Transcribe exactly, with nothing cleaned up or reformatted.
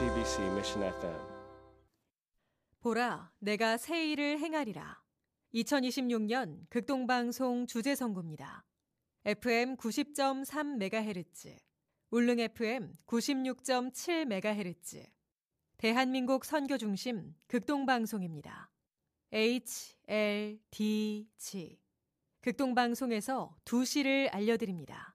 씨비씨 Mission 에프엠. 보라, 내가 새 일을 행하리라. 이천이십육 년 극동방송 주제선구입니다. 에프엠 구십 점 삼 메가헤르츠, 울릉 에프엠 구십육 점 칠 메가헤르츠, 대한민국 선교중심 극동방송입니다. 에이치 엘 디 지, 극동방송에서 두 시를 알려드립니다.